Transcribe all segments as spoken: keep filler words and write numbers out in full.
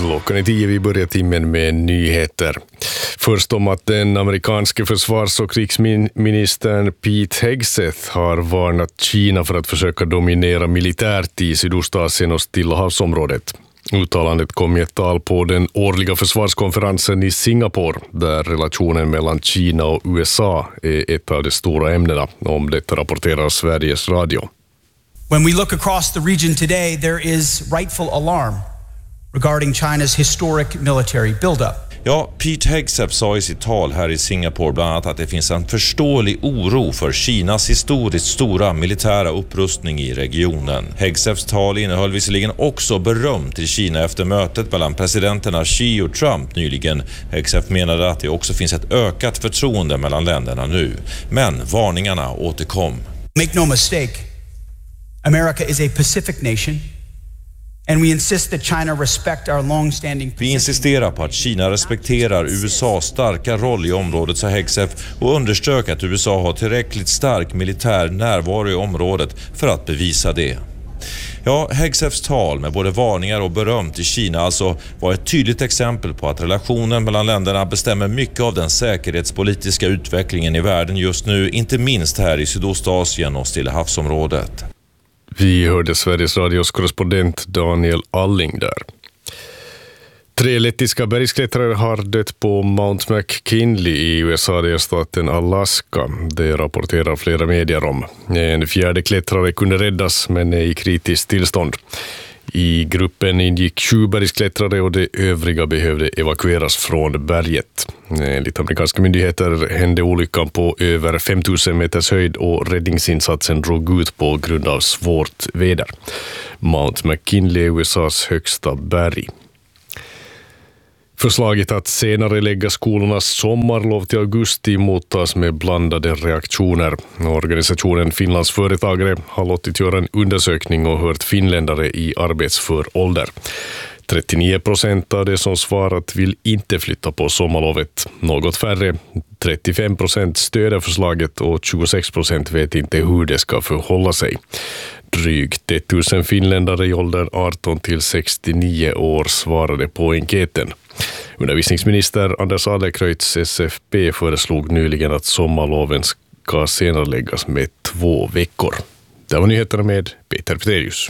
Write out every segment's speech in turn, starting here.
Klockan är tio, vi börjar timmen med nyheter. Först om att den amerikanske försvars- och krigsministern Pete Hegseth har varnat Kina för att försöka dominera militärt i Sydostasien och Stilla havsområdet. Uttalandet kom i ett tal på den årliga försvarskonferensen i Singapore, där relationen mellan Kina och U S A är ett av de stora ämnena. Om detta rapporterar Sveriges Radio. When we look across the region today, there is rightful alarm regarding China's historic military buildup. Ja, Pete Hegseth sa i sitt tal här i Singapore bland annat att det finns en förståelig oro för Kinas historiskt stora militära upprustning i regionen. Hegseths tal innehöll visserligen också beröm till Kina efter mötet mellan presidenterna Xi och Trump nyligen. Hegseth menade att det också finns ett ökat förtroende mellan länderna nu. Men varningarna återkom. Make no mistake, America is a Pacific nation. And we insist that China respect our long-standing Vi insisterar på att Kina respekterar U S A:s starka roll i området, sa Hegseth, och underströk att U S A har tillräckligt stark militär närvaro i området för att bevisa det. Ja, Hegseths tal med både varningar och beröm till Kina alltså var ett tydligt exempel på att relationen mellan länderna bestämmer mycket av den säkerhetspolitiska utvecklingen i världen just nu, inte minst här i Sydostasien och Stilla havsområdet. Vi hörde Sveriges Radios korrespondent Daniel Alling där. Tre lettiska bergsklättrare har dött på Mount McKinley i U S A-delstaten Alaska. Det rapporterar flera medier om. En fjärde klättrare kunde räddas men är i kritiskt tillstånd. I gruppen ingick sju bergsklättrare och de övriga behövde evakueras från berget. Enligt amerikanska myndigheter hände olyckan på över fem tusen meters höjd och räddningsinsatsen drog ut på grund av svårt väder. Mount McKinley är U S A:s högsta berg. Förslaget att senare lägga skolornas sommarlov till augusti mottas med blandade reaktioner. Organisationen Finlands företagare har låtit göra en undersökning och hört finländare i arbetsför ålder. trettionio procent av de som svarat vill inte flytta på sommarlovet. Något färre, trettiofem procent stöder förslaget och tjugosex procent vet inte hur det ska förhålla sig. Drygt tusen finländare i åldern arton till sextionio år svarade på enkäten. Undervisningsminister Anders Adlercreutz S F P föreslog nyligen att sommarloven ska senare läggas med två veckor. Det var nyheterna med Peter Peterius.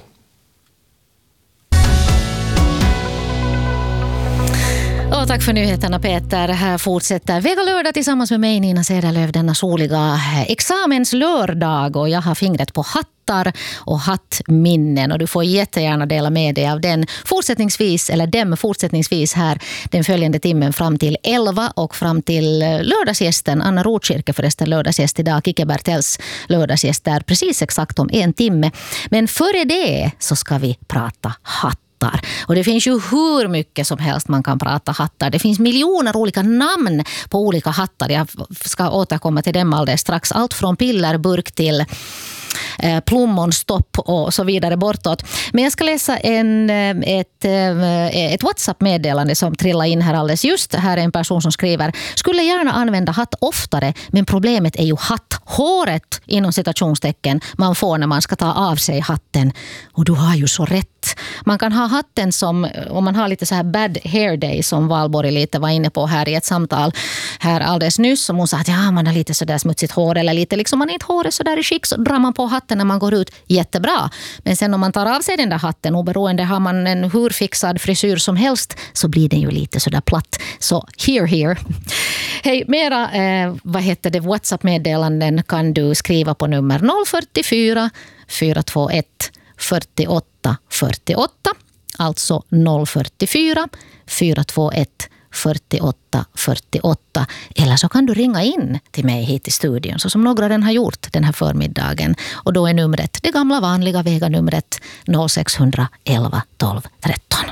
Och tack för nyheterna, Peter. Här fortsätter Vega lördag tillsammans med mig, Nina Cederlöf, denna soliga examenslördag. Och jag har fingret på hattar och hattminnen. Och du får jättegärna dela med dig av den fortsättningsvis, eller dem fortsättningsvis här den följande timmen fram till elva och fram till lördagsgästen. Anna Rotkirke förresten lördagsgäst idag. Kike Bertels lördagsgäst där precis exakt om en timme. Men före det så ska vi prata hatt. Och det finns ju hur mycket som helst man kan prata hattar. Det finns miljoner olika namn på olika hattar. Jag ska återkomma till dem alldeles strax. Allt från pillerburk till eh, plommonstopp och så vidare bortåt. Men jag ska läsa en, ett, ett WhatsApp-meddelande som trillar in här alldeles just. Här är en person som skriver: skulle gärna använda hatt oftare, men problemet är ju hatthåret inom citationstecken man får när man ska ta av sig hatten. Och du har ju så rätt. Man kan ha hatten som, om man har lite så här bad hair day som Valborg lite var inne på här i ett samtal här alldeles nyss, som hon sa att ja, man har lite så där smutsigt hår eller lite liksom man inte håret så där i skick, så drar man på hatten när man går ut, jättebra. Men sen om man tar av sig den där hatten, oberoende har man en hur fixad frisyr som helst, så blir den ju lite så där platt. Så here here. Hej, mera eh, vad heter det, WhatsApp-meddelanden kan du skriva på nummer noll fyrtiofyra fyra två ett fyrtioåtta fyrtioåtta, alltså noll fyrtiofyra fyra två ett fyrtioåtta fyrtioåtta, eller så kan du ringa in till mig hit i studion så som några redan har gjort den här förmiddagen, och då är numret det gamla vanliga Vega-numret noll sex ett ett ett tolv tretton.